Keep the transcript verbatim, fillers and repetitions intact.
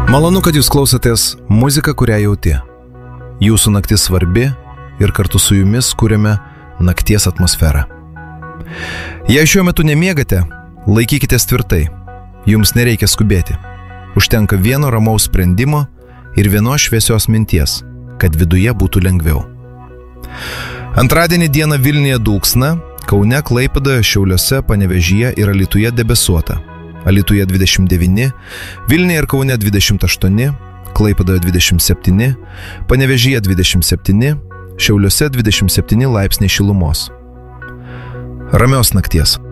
Malonu, kad jūs klausotės muziką, kurią jauti. Jūsų naktis svarbi ir kartu su jumis kuriame nakties atmosferą. Jei šiuo metu nemiegate, laikykitės tvirtai. Jums nereikia skubėti. Užtenka vieno ramaus sprendimo ir vienos šviesios minties, kad viduje būtų lengviau. Antradienį dieną Vilniuje dulksna, Kaune, Klaipėdoje, Šiauliuose, Panevėžyje ir Alytuje debesuota. Alytuje dvidešimt devyni, Vilniuje ir Kaune dvidešimt aštuoni, Klaipėdoje dvidešimt septyni, Panevėžyje dvidešimt septyni, Šiauliuose dvidešimt septyni laipsniai šilumos. Ramios nakties.